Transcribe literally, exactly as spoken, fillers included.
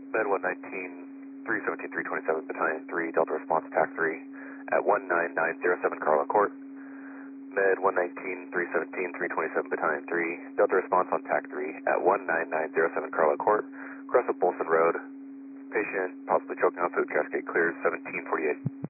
Med one nineteen, three seventeen, three twenty-seven, Battalion three, Delta Response, T A C three, at one nine nine zero seven Carla Court. Med one nineteen, three seventeen, three twenty-seven, Battalion three, Delta Response on T A C three, at one nine nine zero seven Carla Court, Crest of Bolson Road. Patient possibly choking on food, cascade clears, seventeen forty-eight.